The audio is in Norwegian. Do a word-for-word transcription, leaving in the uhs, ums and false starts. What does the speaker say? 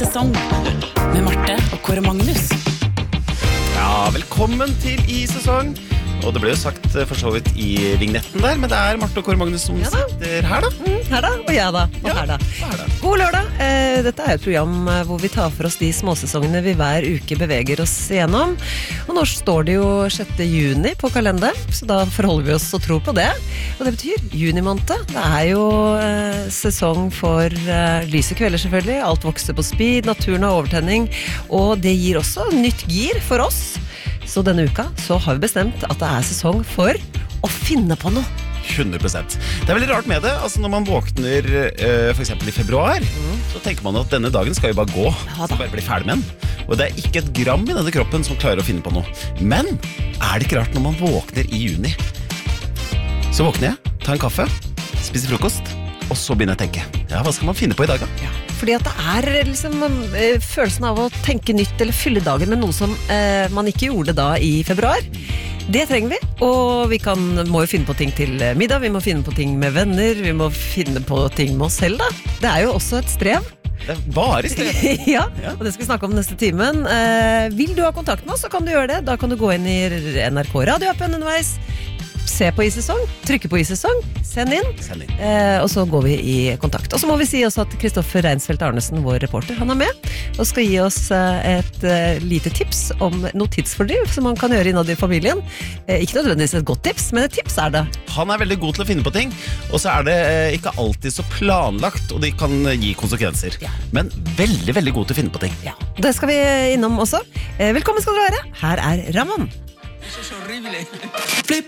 I-sesong med Marte og Kåre Magnus. Ja, velkommen til I-sesong. Og det ble jo sagt for så vidt I vignetten der, men det er Marte og Kåre Magnus som Ja da. sitter her da. Mm, her da, og jeg da, og Ja, her da. her da. God lørdag. Eh, dette er et program eh, hvor vi tar for oss de småsesongene vi hver uke beveger oss igjennom. Og nå står det jo sjette juni på kalenderen, så da forholder vi oss og tror på det. Og det betyr junimåned. Det er jo eh, sesong for eh, lyse kvelder selvfølgelig. Alt vokser på speed, naturen har overtenning, og det gir også nytt gir for oss. Så denne uka så har vi bestemt at det er sesong for å finne på noe. hundre prosent. Det er veldig rart med det. Altså når man våkner eh, for eksempel I februar, mm. så tenker man at denne dagen skal jo bare gå. Ja, skal bare bli ferdig med den. Og det er ikke et gram I denne kroppen som klarer å finne på noe. Men er det ikke rart når man våkner I juni? Så våkner jeg, tar en kaffe, spiser frokost, og så begynner jeg å tenke. Ja, hva skal man finne på I dag da? Ja. Fordi at det er liksom eh, følelsen av å tenke nytt eller fylle dagen med noe som eh, man ikke gjorde da I februar. Det trenger vi, og vi kan, må jo finne på ting til middag, vi må finne på ting med venner, vi må finne på ting med oss selv da. Det er jo også et strev. Det er bare strev. Ja, og det skal vi snakke om neste timen. Eh, vil du ha kontakt med oss, så kan du gjøre det. Da kan du gå inn I N R K radioappen underveis, se på I-sesong, trykke på I-sesong, send inn, Send inn. Eh, og så går vi I kontakt. Og så må vi si også at Kristoffer Reinsfeldt Arnesen, vår reporter, han er med, og skal gi oss eh, et eh, lite tips om noe tidsfordriv som man kan gjøre innad I familien. Eh, ikke nødvendigvis et godt tips, men et tips er det. Han er veldig god til å finne på ting, og så er det eh, ikke alltid så planlagt, og de kan eh, gi konsekvenser. Ja. Men veldig, veldig god til å finne på ting. Ja, det skal vi innom også. Eh, velkommen skal dere være. Her er Ramon. Eso es horrible. Flip,